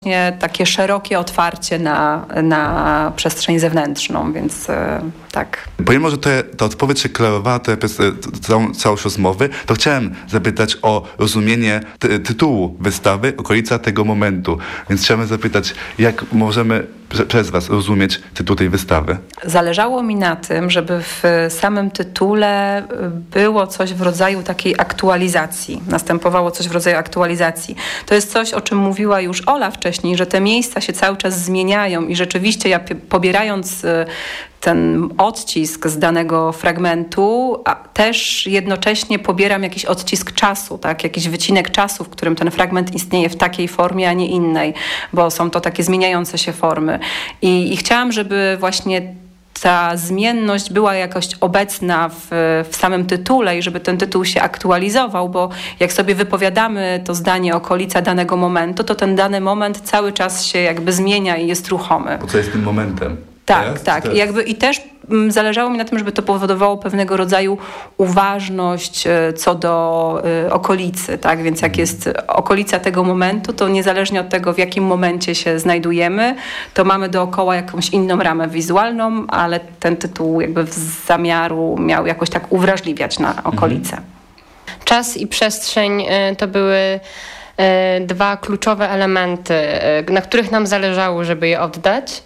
takie szerokie otwarcie na przestrzeń zewnętrzną, więc tak. Pomimo, że ta odpowiedź się klarowała przez całość rozmowy, to chciałem zapytać o rozumienie tytułu wystawy, okolica tego momentu. Więc chciałem zapytać, jak możemy przez was rozumieć tytuł tej wystawy? Zależało mi na tym, żeby w samym tytule było coś w rodzaju takiej aktualizacji. Następowało coś w rodzaju aktualizacji. To jest coś, o czym mówiła już Ola wcześniej, że te miejsca się cały czas zmieniają i rzeczywiście ja pobierając ten odcisk z danego fragmentu, a też jednocześnie pobieram jakiś odcisk czasu, tak? Jakiś wycinek czasu, w którym ten fragment istnieje w takiej formie, a nie innej, bo są to takie zmieniające się formy. I chciałam, żeby właśnie ta zmienność była jakoś obecna w samym tytule i żeby ten tytuł się aktualizował, bo jak sobie wypowiadamy to zdanie okolica danego momentu, to ten dany moment cały czas się jakby zmienia i jest ruchomy. Bo co jest tym momentem? Tak. I też zależało mi na tym, żeby to powodowało pewnego rodzaju uważność co do okolicy, tak? Więc jak jest okolica tego momentu, to niezależnie od tego, w jakim momencie się znajdujemy, to mamy dookoła jakąś inną ramę wizualną, ale ten tytuł jakby z zamiaru miał jakoś tak uwrażliwiać na okolicę. Czas i przestrzeń to były dwa kluczowe elementy, na których nam zależało, żeby je oddać.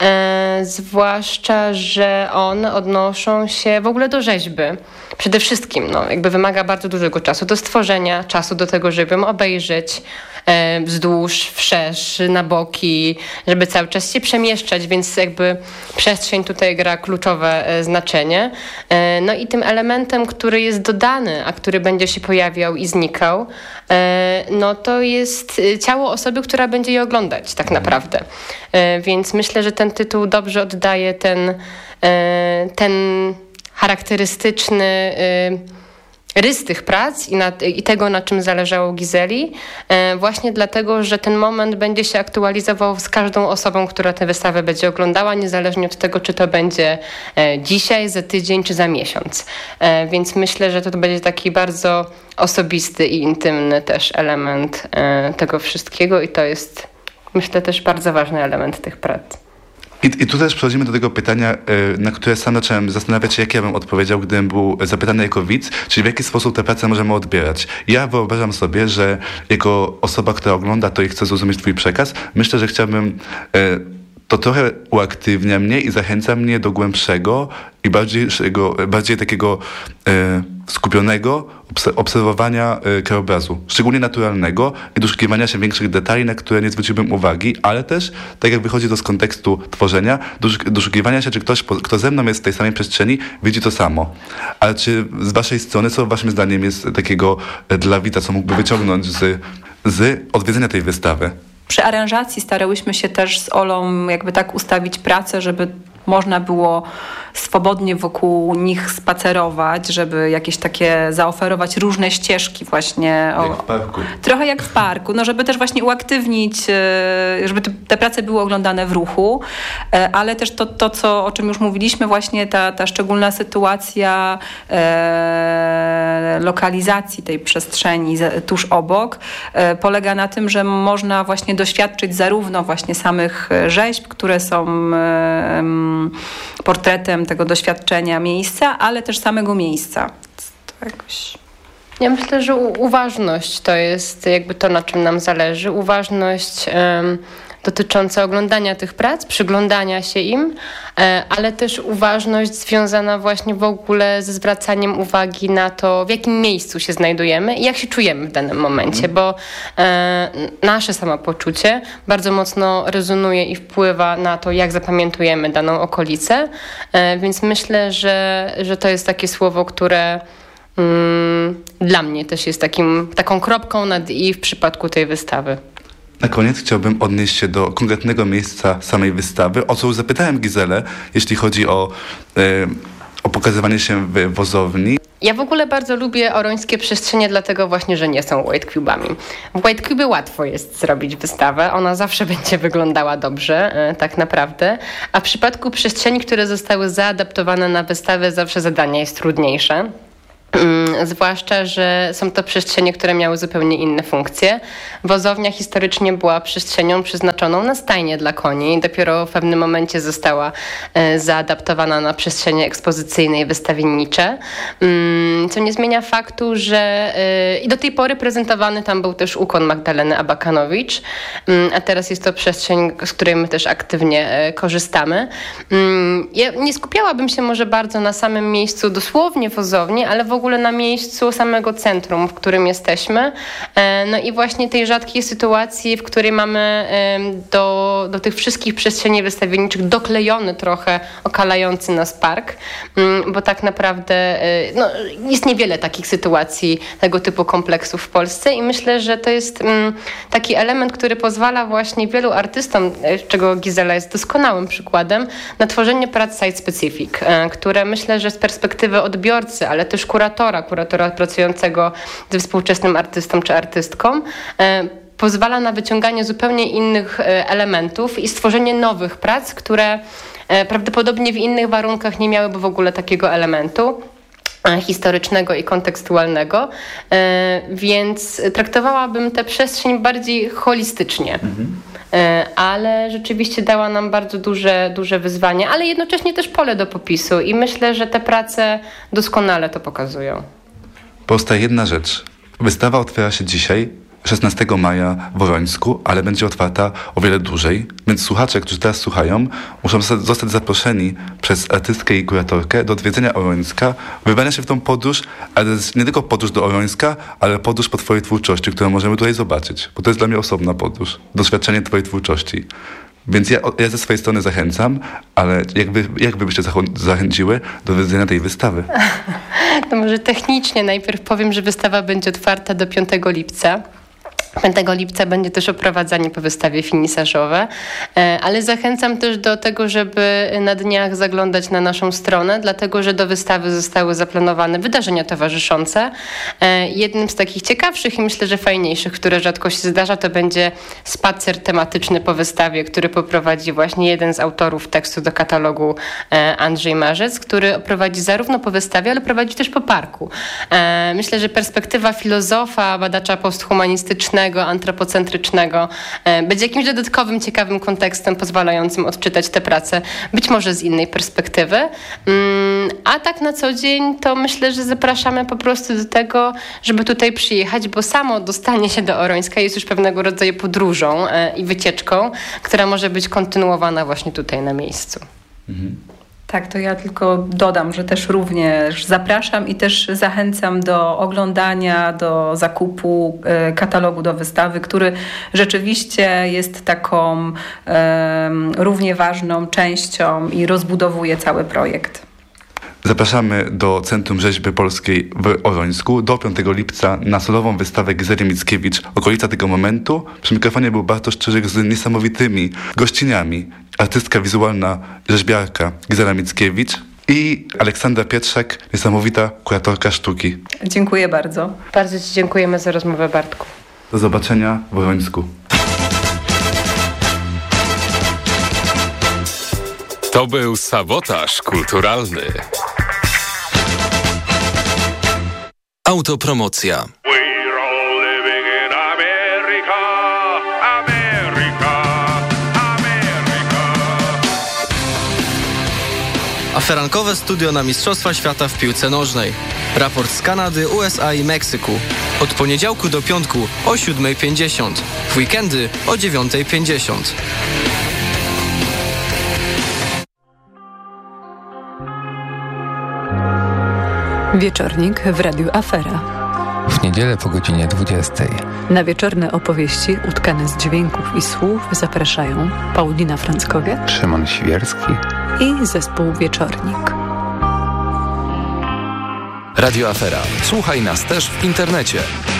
Zwłaszcza, że one odnoszą się w ogóle do rzeźby. Przede wszystkim jakby wymaga bardzo dużego czasu do stworzenia, czasu do tego, żeby ją obejrzeć wzdłuż, wszerz, na boki, żeby cały czas się przemieszczać, więc jakby przestrzeń tutaj gra kluczowe znaczenie. No i tym elementem, który jest dodany, a który będzie się pojawiał i znikał, no to jest ciało osoby, która będzie je oglądać tak naprawdę. Więc myślę, że ten tytuł dobrze oddaje ten charakterystyczny rys tych prac i tego, na czym zależało Gizeli, właśnie dlatego, że ten moment będzie się aktualizował z każdą osobą, która tę wystawę będzie oglądała, niezależnie od tego, czy to będzie dzisiaj, za tydzień, czy za miesiąc. Więc myślę, że to będzie taki bardzo osobisty i intymny też element tego wszystkiego i to jest, myślę, też bardzo ważny element tych prac. I tu też przechodzimy do tego pytania, na które sam zacząłem zastanawiać się, jak ja bym odpowiedział, gdybym był zapytany jako widz, czyli w jaki sposób tę pracę możemy odbierać. Ja wyobrażam sobie, że jako osoba, która ogląda to i chce zrozumieć twój przekaz, myślę, że chciałbym... To trochę uaktywnia mnie i zachęca mnie do głębszego i bardziej takiego skupionego obserwowania krajobrazu, szczególnie naturalnego i doszukiwania się większych detali, na które nie zwróciłbym uwagi, ale też, tak jak wychodzi to z kontekstu tworzenia, doszukiwania się, czy ktoś, kto ze mną jest w tej samej przestrzeni, widzi to samo. Ale czy z waszej strony, co waszym zdaniem jest takiego dla widza, co mógłby wyciągnąć z odwiedzenia tej wystawy? Przy aranżacji starałyśmy się też z Olą jakby tak ustawić pracę, żeby można było swobodnie wokół nich spacerować, żeby jakieś takie zaoferować różne ścieżki właśnie. Jak w parku. Trochę jak w parku, żeby też właśnie uaktywnić, żeby te prace były oglądane w ruchu, ale też o czym już mówiliśmy, właśnie ta szczególna sytuacja lokalizacji tej przestrzeni tuż obok polega na tym, że można właśnie doświadczyć zarówno właśnie samych rzeźb, które są portretem tego doświadczenia miejsca, ale też samego miejsca. To jakoś... Ja myślę, że uważność to jest jakby to, na czym nam zależy. Uważność dotycząca oglądania tych prac, przyglądania się im, ale też uważność związana właśnie w ogóle ze zwracaniem uwagi na to, w jakim miejscu się znajdujemy i jak się czujemy w danym momencie, bo nasze samopoczucie bardzo mocno rezonuje i wpływa na to, jak zapamiętujemy daną okolicę, więc myślę, że to jest takie słowo, które dla mnie też jest taką kropką nad i w przypadku tej wystawy. Na koniec chciałbym odnieść się do konkretnego miejsca samej wystawy, o co już zapytałem Gizelę, jeśli chodzi o pokazywanie się w wozowni. Ja w ogóle bardzo lubię orońskie przestrzenie, dlatego właśnie, że nie są white cube'ami. W white cube łatwo jest zrobić wystawę, ona zawsze będzie wyglądała dobrze, tak naprawdę, a w przypadku przestrzeni, które zostały zaadaptowane na wystawę, zawsze zadanie jest trudniejsze. Zwłaszcza, że są to przestrzenie, które miały zupełnie inne funkcje. Wozownia historycznie była przestrzenią przeznaczoną na stajnie dla koni. Dopiero w pewnym momencie została zaadaptowana na przestrzenie ekspozycyjne i wystawiennicze. Co nie zmienia faktu, że i do tej pory prezentowany tam był też ukłon Magdaleny Abakanowicz, a teraz jest to przestrzeń, z której my też aktywnie korzystamy. Ja nie skupiałabym się może bardzo na samym miejscu dosłownie wozowni, ale w ogóle na miejscu samego centrum, w którym jesteśmy. No i właśnie tej rzadkiej sytuacji, w której mamy do tych wszystkich przestrzeni wystawienniczych doklejony trochę okalający nas park, bo tak naprawdę jest niewiele takich sytuacji, tego typu kompleksów w Polsce i myślę, że to jest taki element, który pozwala właśnie wielu artystom, czego Gizela jest doskonałym przykładem, na tworzenie prac site-specific, które myślę, że z perspektywy odbiorcy, ale też kuratora pracującego ze współczesnym artystą czy artystką, pozwala na wyciąganie zupełnie innych elementów i stworzenie nowych prac, które prawdopodobnie w innych warunkach nie miałyby w ogóle takiego elementu historycznego i kontekstualnego, więc traktowałabym tę przestrzeń bardziej holistycznie. Ale rzeczywiście dała nam bardzo duże wyzwanie, ale jednocześnie też pole do popisu i myślę, że te prace doskonale to pokazują. Powstaje jedna rzecz. Wystawa otwiera się dzisiaj, 16 maja w Orońsku, ale będzie otwarta o wiele dłużej, więc słuchacze, którzy teraz słuchają, muszą zostać zaproszeni przez artystkę i kuratorkę do odwiedzenia Orońska, wybrania się w tą podróż, ale to jest nie tylko podróż do Orońska, ale podróż po twojej twórczości, którą możemy tutaj zobaczyć, bo to jest dla mnie osobna podróż, doświadczenie twojej twórczości. Więc ja ze swojej strony zachęcam, ale jak wy byście zachęciły do odwiedzenia tej wystawy? To może technicznie najpierw powiem, że wystawa będzie otwarta do 5 lipca. 5 lipca będzie też oprowadzanie po wystawie finisażowe, ale zachęcam też do tego, żeby na dniach zaglądać na naszą stronę, dlatego że do wystawy zostały zaplanowane wydarzenia towarzyszące. Jednym z takich ciekawszych i myślę, że fajniejszych, które rzadko się zdarza, to będzie spacer tematyczny po wystawie, który poprowadzi właśnie jeden z autorów tekstu do katalogu, Andrzej Marzec, który prowadzi zarówno po wystawie, ale prowadzi też po parku. Myślę, że perspektywa filozofa, badacza posthumanistycznego, antropocentrycznego będzie jakimś dodatkowym, ciekawym kontekstem pozwalającym odczytać tę pracę, być może z innej perspektywy. A tak na co dzień to myślę, że zapraszamy po prostu do tego, żeby tutaj przyjechać, bo samo dostanie się do Orońska jest już pewnego rodzaju podróżą i wycieczką, która może być kontynuowana właśnie tutaj na miejscu. Tak, to ja tylko dodam, że też również zapraszam i też zachęcam do oglądania, do zakupu katalogu do wystawy, który rzeczywiście jest taką równie ważną częścią i rozbudowuje cały projekt. Zapraszamy do Centrum Rzeźby Polskiej w Orońsku do 5 lipca na solową wystawę Gizeli Mickiewicz. Okolica tego momentu. Przy mikrofonie był Bartosz Czyżyk z niesamowitymi gościniami. Artystka wizualna, rzeźbiarka Gizela Mickiewicz i Aleksandra Pietrzak, niesamowita kuratorka sztuki. Dziękuję bardzo. Bardzo ci dziękujemy za rozmowę, Bartku. Do zobaczenia w Orońsku. To był sabotaż kulturalny. Autopromocja. Aferankowe studio na Mistrzostwa Świata w piłce nożnej. Raport z Kanady, USA i Meksyku. Od poniedziałku do piątku o 7:50. W weekendy o 9:50. Wieczornik w Radiu Afera. W niedzielę po godzinie 20:00. Na wieczorne opowieści utkane z dźwięków i słów zapraszają Paulina Franckowiak, Szymon Świerski i zespół Wieczornik. Radio Afera. Słuchaj nas też w internecie.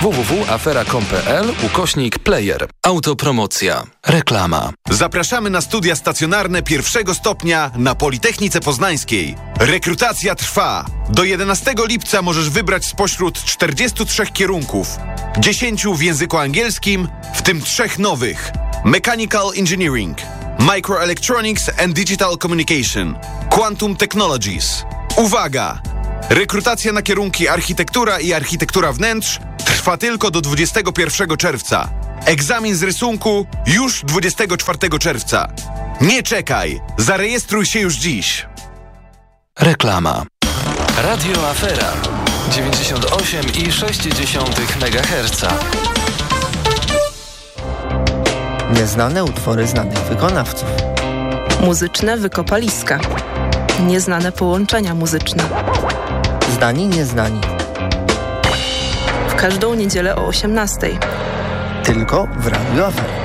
www.afera.com.pl/player. Autopromocja. Reklama. Zapraszamy na studia stacjonarne pierwszego stopnia na Politechnice Poznańskiej. Rekrutacja trwa. Do 11 lipca możesz wybrać spośród 43 kierunków. 10 w języku angielskim, w tym 3 nowych. Mechanical Engineering, Microelectronics and Digital Communication, Quantum Technologies. Uwaga! Rekrutacja na kierunki architektura i architektura wnętrz trwa tylko do 21 czerwca. Egzamin z rysunku już 24 czerwca. Nie czekaj, zarejestruj się już dziś. Reklama. Radio Afera 98,6 MHz. Nieznane utwory znanych wykonawców. Muzyczne wykopaliska. Nieznane połączenia muzyczne. Znani, nieznani. W każdą niedzielę o 18:00. Tylko w Radio Afera.